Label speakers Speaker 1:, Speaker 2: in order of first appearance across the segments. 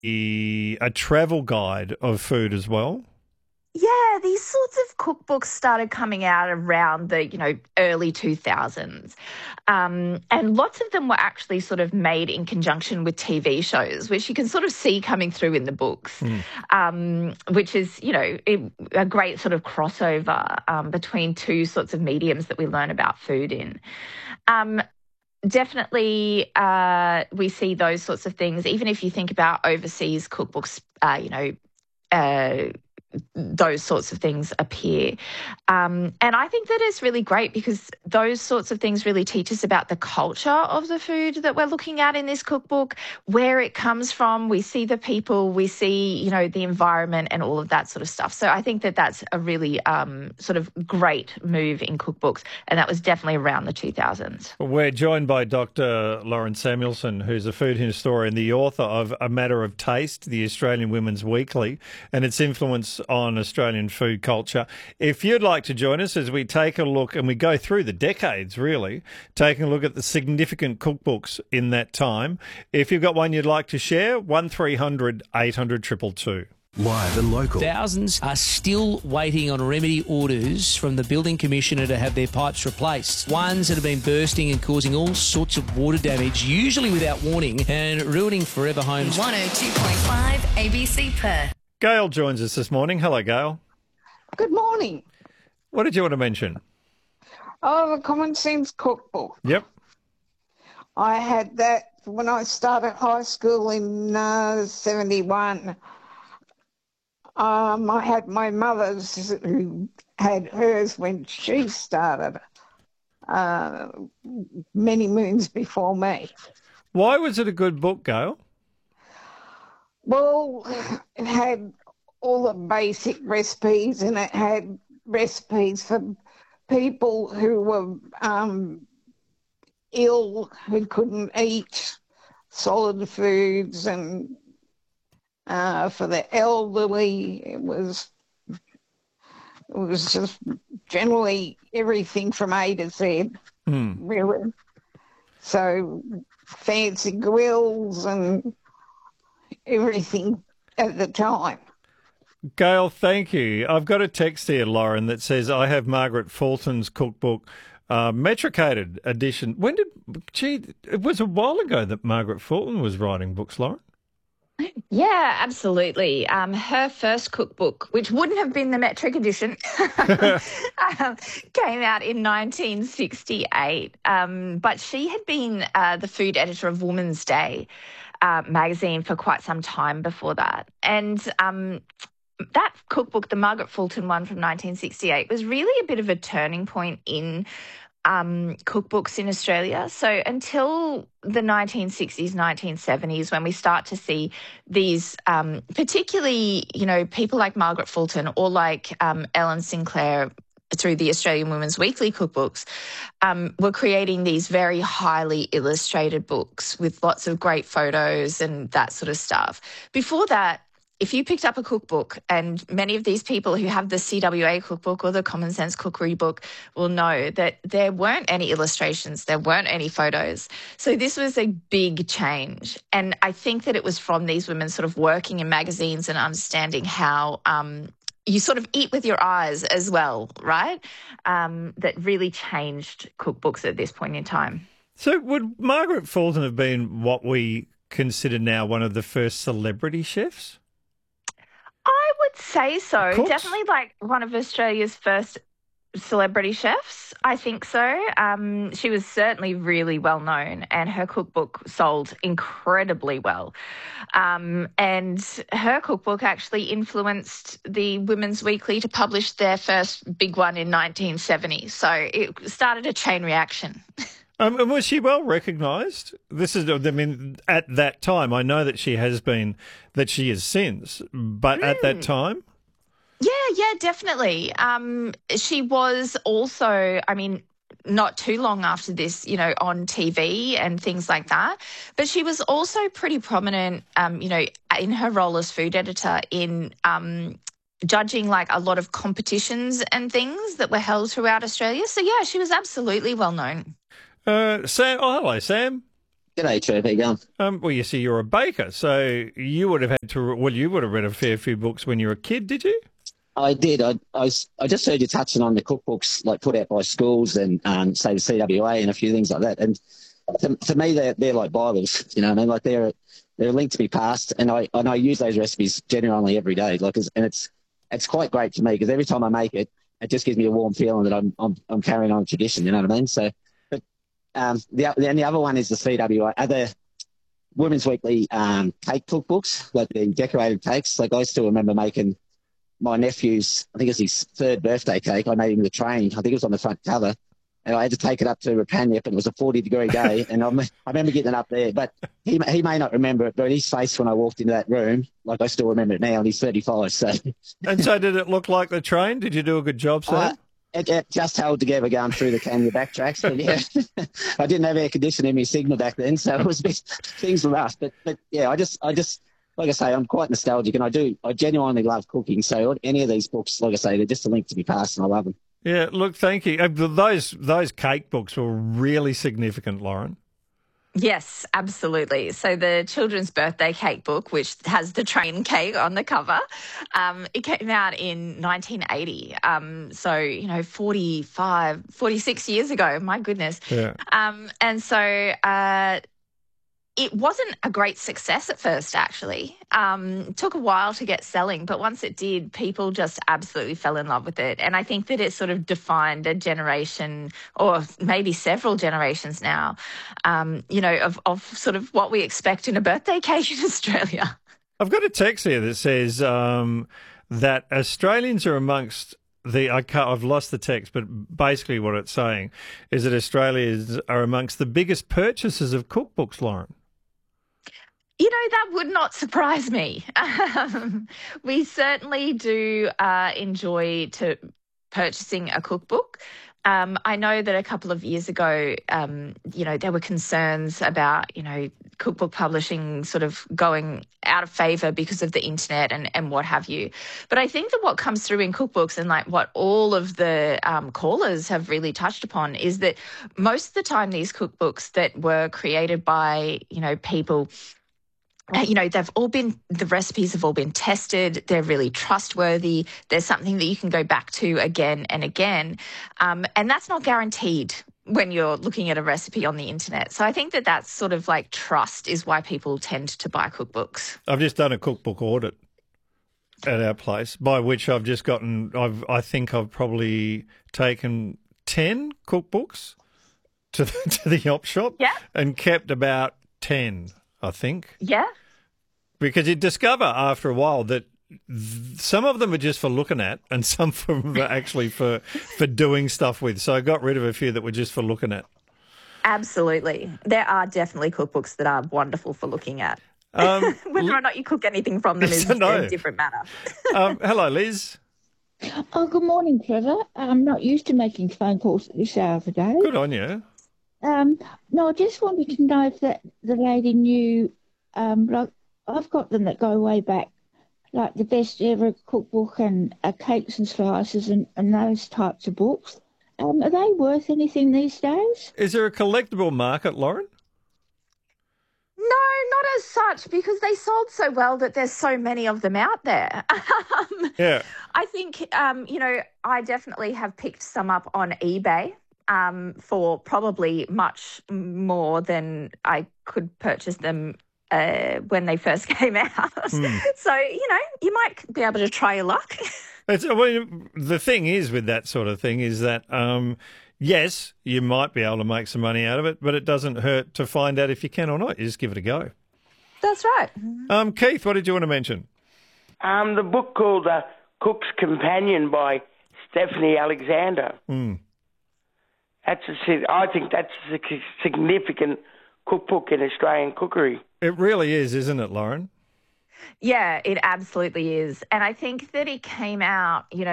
Speaker 1: a travel guide of food as well.
Speaker 2: Yeah, these sorts of cookbooks started coming out around the, early 2000s. And lots of them were actually sort of made in conjunction with TV shows, which you can sort of see coming through in the books, which is, a great sort of crossover between two sorts of mediums that we learn about food in. Definitely, we see those sorts of things, even if you think about overseas cookbooks, those sorts of things appear. And I think that is really great because those sorts of things really teach us about the culture of the food that we're looking at in this cookbook, where it comes from. We see the people, we see, the environment and all of that sort of stuff. So I think that that's a really sort of great move in cookbooks. And that was definitely around the 2000s.
Speaker 1: We're joined by Dr. Lauren Samuelson, who's a food historian, the author of A Matter of Taste, the Australian Women's Weekly, and its influence on Australian food culture. If you'd like to join us as we take a look, and we go through the decades really, taking a look at the significant cookbooks in that time. If you've got one you'd like to share, 1300 800 222.
Speaker 3: Live and local.
Speaker 4: Thousands are still waiting on remedy orders from the Building Commissioner to have their pipes replaced. Ones that have been bursting and causing all sorts of water damage, usually without warning, and ruining forever homes.
Speaker 5: 102.5 ABC Perth.
Speaker 1: Gail joins us this morning. Hello, Gail.
Speaker 6: Good morning.
Speaker 1: What did you want to mention?
Speaker 6: Oh, the Common Sense Cookbook.
Speaker 1: Yep.
Speaker 6: I had that when I started high school in 71. I had my mother's who had hers when she started, many moons before me.
Speaker 1: Why was it a good book, Gail?
Speaker 6: Well, it had all the basic recipes, and it had recipes for people who were ill, who couldn't eat solid foods, and for the elderly, it was just generally everything from A to Z, really. So fancy grills and everything at the time.
Speaker 1: Gail, thank you. I've got a text here, Lauren, that says, I have Margaret Fulton's cookbook, metricated edition. It was a while ago that Margaret Fulton was writing books, Lauren.
Speaker 2: Yeah, absolutely. Her first cookbook, which wouldn't have been the metric edition, came out in 1968. But she had been the food editor of Woman's Day magazine for quite some time before that. And that cookbook, the Margaret Fulton one from 1968, was really a bit of a turning point in cookbooks in Australia. So until the 1960s, 1970s, when we start to see these, particularly, people like Margaret Fulton or like Ellen Sinclair through the Australian Women's Weekly cookbooks, were creating these very highly illustrated books with lots of great photos and that sort of stuff. Before that, if you picked up a cookbook, and many of these people who have the CWA cookbook or the Common Sense Cookery book will know that there weren't any illustrations, there weren't any photos. So this was a big change. And I think that it was from these women sort of working in magazines and understanding how you sort of eat with your eyes as well, right? That really changed cookbooks at this point in time.
Speaker 1: So would Margaret Fulton have been what we consider now one of the first celebrity chefs?
Speaker 2: I would say so.
Speaker 1: Cooks?
Speaker 2: Definitely like one of Australia's first celebrity chefs, I think so. She was certainly really well known, and her cookbook sold incredibly well. And her cookbook actually influenced the Women's Weekly to publish their first big one in 1970. So it started a chain reaction.
Speaker 1: And was she well recognised? At that time, I know that she is since, but at that time?
Speaker 2: Yeah, definitely. She was also, not too long after this, on TV and things like that. But she was also pretty prominent, in her role as food editor in judging like a lot of competitions and things that were held throughout Australia. So, yeah, she was absolutely well known.
Speaker 1: Sam. Oh, hello, Sam.
Speaker 3: G'day, Trev. How you going?
Speaker 1: Well, you see, you're a baker, so you would have had to. Well, you would have read a fair few books when you were a kid, did you?
Speaker 3: I did. I just heard you touching on the cookbooks like put out by schools and say the CWA and a few things like that. And to me, they're like Bibles. You know what I mean? Like they're a link to be passed, and I use those recipes genuinely every day. Like, and it's quite great for me because every time I make it, it just gives me a warm feeling that I'm carrying on a tradition. You know what I mean? So, but the other one is the CWA, the Women's Weekly cake cookbooks, like the decorated cakes. Like I still remember making my nephew's, I think it was his 3rd birthday cake. I made him the train. I think it was on the front cover. And I had to take it up to Rapanyip, and it was a 40-degree day. And I remember getting it up there. But he may not remember it, but his face when I walked into that room, like I still remember it now, and he's 35. So.
Speaker 1: And so did it look like the train? Did you do a good job, sir?
Speaker 3: It just held together going through the Canberra backtracks. But yeah, I didn't have air conditioning in my Sigma back then, so it was things were rough. But yeah, I just like I say, I'm quite nostalgic, and I genuinely love cooking. So any of these books, like I say, they're just a link to be passed, and I love them.
Speaker 1: Yeah, look, thank you. Those cake books were really significant, Lauren.
Speaker 2: Yes, absolutely. So the children's birthday cake book, which has the train cake on the cover, it came out in 1980. So, 46 years ago. My goodness.
Speaker 1: Yeah.
Speaker 2: And so it wasn't a great success at first, actually. It took a while to get selling, but once it did, people just absolutely fell in love with it. And I think that it sort of defined a generation, or maybe several generations now, of sort of what we expect in a birthday cake in Australia.
Speaker 1: I've got a text here that says that Australians are amongst I've lost the text, but basically what it's saying is that Australians are amongst the biggest purchasers of cookbooks, Lauren.
Speaker 2: That would not surprise me. We certainly do enjoy purchasing a cookbook. I know that a couple of years ago, there were concerns about, cookbook publishing sort of going out of favour because of the internet and what have you. But I think that what comes through in cookbooks, and like what all of the callers have really touched upon, is that most of the time these cookbooks that were created by, people, the recipes have all been tested. They're really trustworthy. There's something that you can go back to again and again. And that's not guaranteed when you're looking at a recipe on the internet. So I think that that's sort of like trust is why people tend to buy cookbooks.
Speaker 1: I've just done a cookbook audit at our place, by which I think I've probably taken 10 cookbooks to the op shop, and kept about 10, I think.
Speaker 2: Yeah.
Speaker 1: Because you discover after a while that some of them are just for looking at, and some of them are actually for doing stuff with. So I got rid of a few that were just for looking at.
Speaker 2: Absolutely. There are definitely cookbooks that are wonderful for looking at. Whether or not you cook anything from them is a different matter.
Speaker 1: Hello, Liz.
Speaker 7: Oh, good morning, Trevor. I'm not used to making phone calls at this hour of the day.
Speaker 1: Good on you.
Speaker 7: No, I just wanted to know if the lady knew, I've got them that go way back, like the best ever cookbook and cakes and slices and those types of books. Are they worth anything these days?
Speaker 1: Is there a collectible market, Lauren?
Speaker 2: No, not as such, because they sold so well that there's so many of them out there.
Speaker 1: Yeah.
Speaker 2: I think, I definitely have picked some up on eBay for probably much more than I could purchase them when they first came out. So, you might be able to try your luck.
Speaker 1: The thing is with that sort of thing is that, yes, you might be able to make some money out of it, but it doesn't hurt to find out if you can or not. You just give it a go.
Speaker 2: That's right.
Speaker 1: Keith, what did you want to mention?
Speaker 8: The book called Cook's Companion by Stephanie Alexander. I think that's a significant cookbook in Australian cookery.
Speaker 1: It really is, isn't it, Lauren?
Speaker 2: Yeah, it absolutely is. And I think that it came out, in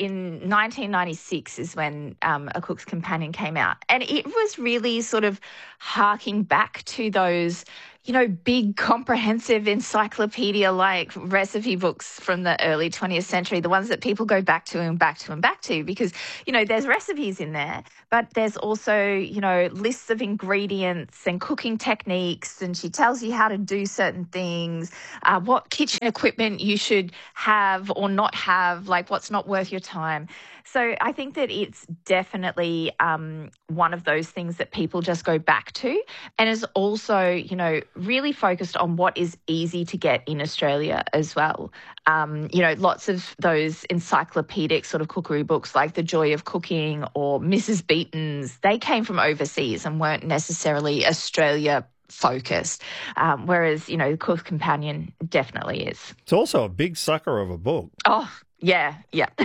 Speaker 2: 1996 is when A Cook's Companion came out. And it was really sort of harking back to those, big comprehensive encyclopedia-like recipe books from the early 20th century, the ones that people go back to and back to and back to because, there's recipes in there, but there's also, lists of ingredients and cooking techniques, and she tells you how to do certain things, what kitchen equipment you should have or not have, like what's not worth your time. So I think that it's definitely one of those things that people just go back to, and is also, really focused on what is easy to get in Australia as well. Lots of those encyclopedic sort of cookery books like The Joy of Cooking or Mrs. Beeton's, they came from overseas and weren't necessarily Australia focused, whereas, Cook's Companion definitely is.
Speaker 1: It's also a big sucker of a book.
Speaker 2: Oh, yeah.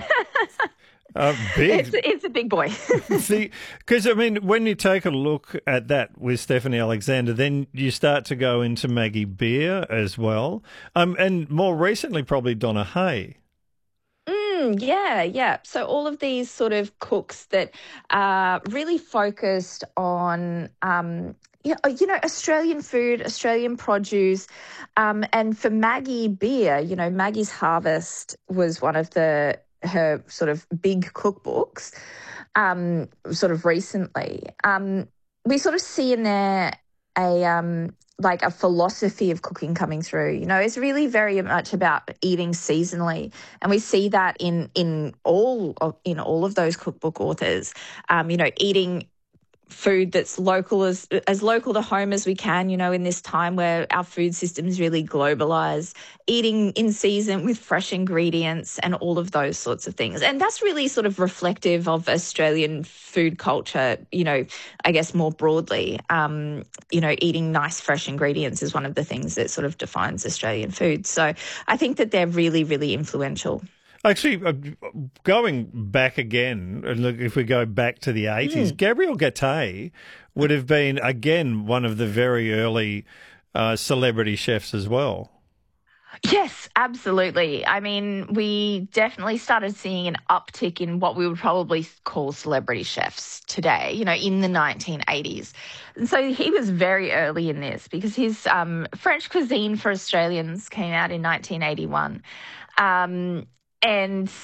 Speaker 1: Big.
Speaker 2: It's a big boy.
Speaker 1: See, because, when you take a look at that with Stephanie Alexander, then you start to go into Maggie Beer as well, and more recently probably Donna Hay.
Speaker 2: Yeah. So all of these sort of cooks that are really focused on, Australian food, Australian produce. And for Maggie Beer, Maggie's Harvest was one of her sort of big cookbooks sort of recently. We sort of see in there a philosophy of cooking coming through. It's really very much about eating seasonally, and we see that in all of those cookbook authors. Eating food that's local, as local to home as we can, in this time where our food system is really globalised, eating in season with fresh ingredients and all of those sorts of things. And that's really sort of reflective of Australian food culture, I guess more broadly. Eating nice fresh ingredients is one of the things that sort of defines Australian food. So I think that they're really, really influential.
Speaker 1: Actually, going back again, look, if we go back to the 80s, Gabrielle Gattei would have been, again, one of the very early celebrity chefs as well.
Speaker 2: Yes, absolutely. We definitely started seeing an uptick in what we would probably call celebrity chefs today, in the 1980s. And so he was very early in this because his French Cuisine for Australians came out in 1981. And,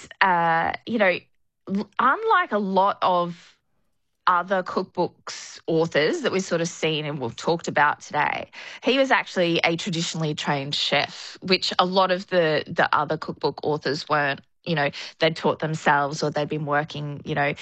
Speaker 2: unlike a lot of other cookbooks authors that we've sort of seen and we've talked about today, he was actually a traditionally trained chef, which a lot of the other cookbook authors weren't. They'd taught themselves or they'd been working,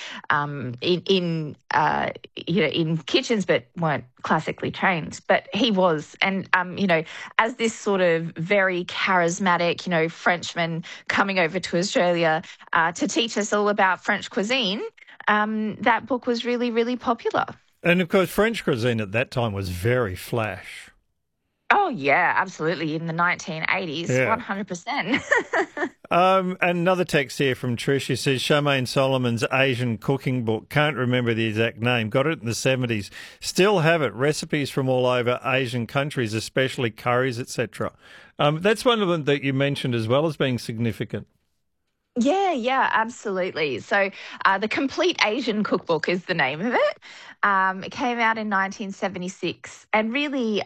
Speaker 2: in kitchens but weren't classically trained. But he was. And, as this sort of very charismatic, Frenchman coming over to Australia to teach us all about French cuisine, that book was really, really popular.
Speaker 1: And, of course, French cuisine at that time was very flash.
Speaker 2: Oh, yeah, absolutely. In the 1980s,
Speaker 1: yeah.
Speaker 2: 100%.
Speaker 1: Another text here from Trish. She says, Charmaine Solomon's Asian cooking book, can't remember the exact name, got it in the 70s. Still have it, recipes from all over Asian countries, especially curries, etc. That's one of them that you mentioned as well as being significant.
Speaker 2: Yeah, absolutely. So the Complete Asian Cookbook is the name of it. It came out in 1976 and really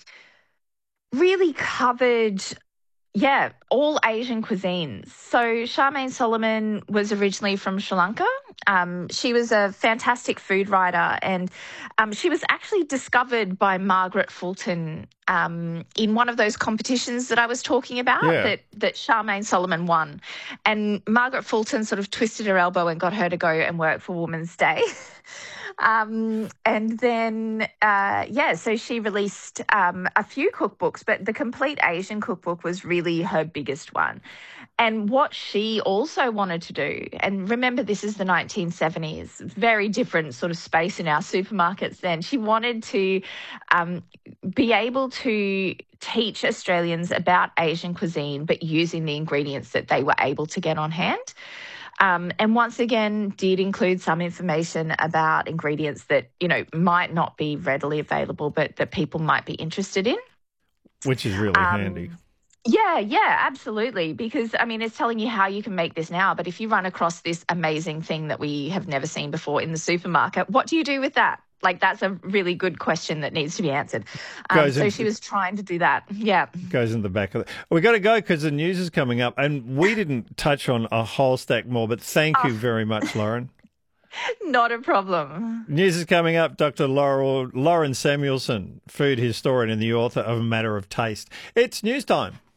Speaker 2: covered, all Asian cuisines. So Charmaine Solomon was originally from Sri Lanka. She was a fantastic food writer, and she was actually discovered by Margaret Fulton in one of those competitions that I was talking about that Charmaine Solomon won. And Margaret Fulton sort of twisted her elbow and got her to go and work for Women's Day. And then, so she released a few cookbooks, but the Complete Asian Cookbook was really her biggest one. And what she also wanted to do, and remember this is the 1970s, very different sort of space in our supermarkets then, she wanted to be able to teach Australians about Asian cuisine, but using the ingredients that they were able to get on hand. And once again, did include some information about ingredients that, might not be readily available, but that people might be interested in.
Speaker 1: Which is really handy.
Speaker 2: Yeah, absolutely. Because, it's telling you how you can make this now. But if you run across this amazing thing that we have never seen before in the supermarket, what do you do with that? Like, that's a really good question that needs to be answered. She was trying to do that. Yeah.
Speaker 1: Goes in the back of it. We've got to go because the news is coming up, and we didn't touch on a whole stack more, but thank you very much, Lauren.
Speaker 2: Not a problem.
Speaker 1: News is coming up. Dr. Lauren Samuelson, food historian and the author of A Matter of Taste. It's news time.